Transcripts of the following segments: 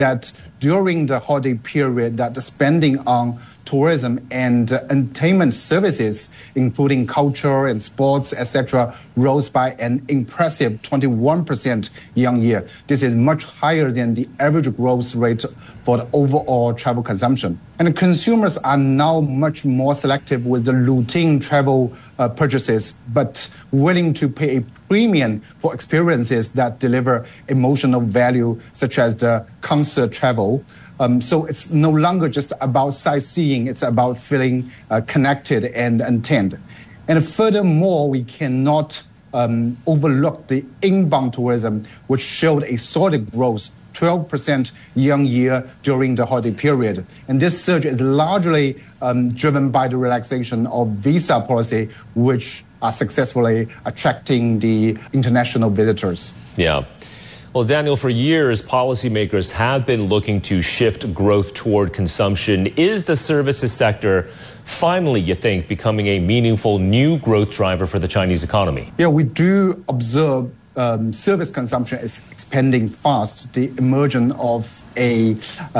that during the holiday period, that the spending on tourism and entertainment services, including culture and sports, etc., rose by an impressive 21% year-on-year. This is much higher than the average growth rate for the overall travel consumption. And consumers are now much more selective with the routine travel purchases, but willing to pay a premium for experiences that deliver emotional value, such as the concert travel. So it's no longer just about sightseeing, it's about feeling connected and intent. And furthermore, we cannot overlook the inbound tourism, which showed a solid growth, 12% year-on-year during the holiday period. And this surge is largely driven by the relaxation of visa policy, which are successfully attracting the international visitors. Yeah. Well, Daniel, for years, policymakers have been looking to shift growth toward consumption. Is the services sector finally, you think, becoming a meaningful new growth driver for the Chinese economy? Yeah, we do observe service consumption is expanding fast. The emergence of a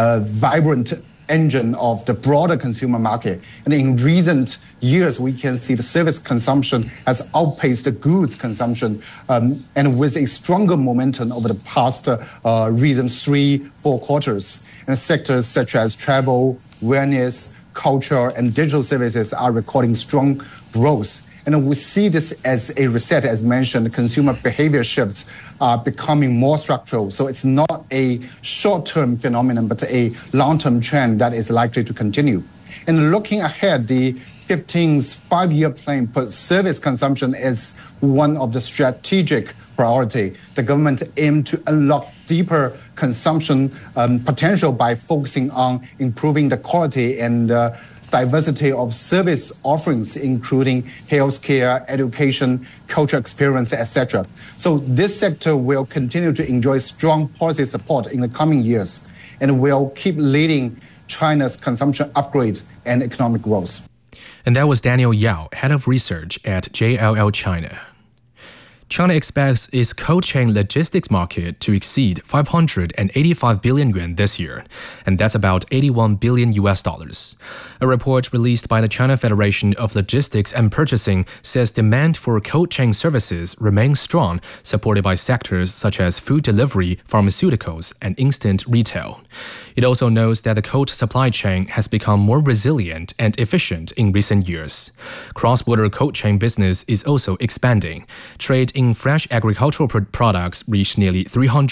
vibrant engine of the broader consumer market. And in recent years, we can see the service consumption has outpaced the goods consumption, and with a stronger momentum over the past recent 3-4 quarters. And sectors such as travel, wellness, culture, and digital services are recording strong growth. And we see this as a reset, as mentioned. Consumer behavior shifts are becoming more structural. So it's not a short-term phenomenon, but a long-term trend that is likely to continue. And looking ahead, the 15th five-year plan puts service consumption as one of the strategic priority. The government aims to unlock deeper consumption potential by focusing on improving the quality and diversity of service offerings, including healthcare, education, cultural experience, etc. So this sector will continue to enjoy strong policy support in the coming years and will keep leading China's consumption upgrade and economic growth. And that was Daniel Yao, head of research at JLL China. China expects its cold chain logistics market to exceed 585 billion yuan this year, and that's about $81 billion. A report released by the China Federation of Logistics and Purchasing says demand for cold chain services remains strong, supported by sectors such as food delivery, pharmaceuticals, and instant retail. It also notes that the cold supply chain has become more resilient and efficient in recent years. Cross-border cold chain business is also expanding. Trade in fresh agricultural products reached nearly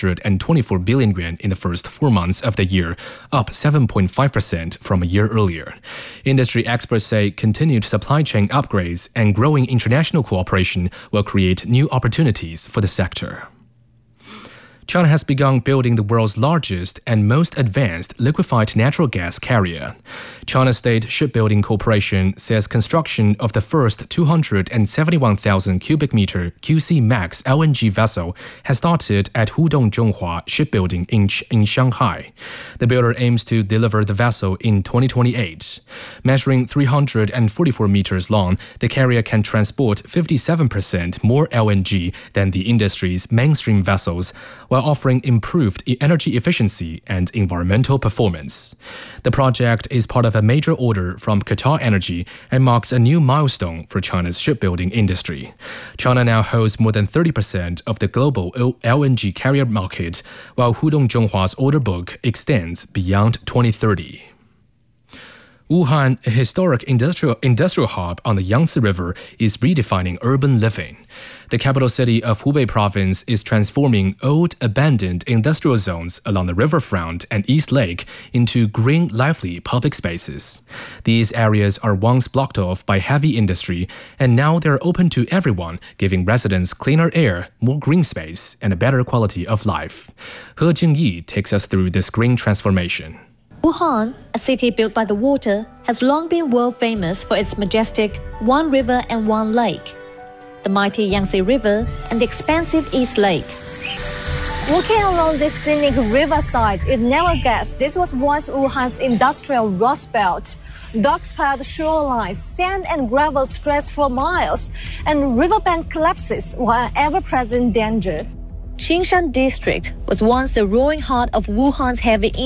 324 billion yuan in the first 4 months of the year, up 7.5% from a year earlier. Industry experts say continued supply chain upgrades and growing international cooperation will create new opportunities for the sector. China has begun building the world's largest and most advanced liquefied natural gas carrier. China State Shipbuilding Corporation says construction of the first 271,000 cubic meter QC Max LNG vessel has started at Hudong Zhonghua Shipbuilding in Shanghai. The builder aims to deliver the vessel in 2028. Measuring 344 meters long, the carrier can transport 57% more LNG than the industry's mainstream vessels, while offering improved energy efficiency and environmental performance. The project is part of a major order from Qatar Energy and marks a new milestone for China's shipbuilding industry. China now holds more than 30% of the global LNG carrier market, while Hudong Zhonghua's order book extends beyond 2030. Wuhan, a historic industrial hub on the Yangtze River, is redefining urban living. The capital city of Hubei province is transforming old, abandoned industrial zones along the riverfront and East Lake into green, lively public spaces. These areas are once blocked off by heavy industry, and now they're open to everyone, giving residents cleaner air, more green space, and a better quality of life. He Jingyi takes us through this green transformation. Wuhan, a city built by the water, has long been world famous for its majestic one river and one lake, the mighty Yangtze River and the expansive East Lake. Walking along this scenic riverside, you'd never guess this was once Wuhan's industrial rust belt. Dark-spelled shorelines, sand and gravel stretch for miles, and riverbank collapses were an ever-present danger. Xingshan District was once the roaring heart of Wuhan's heavy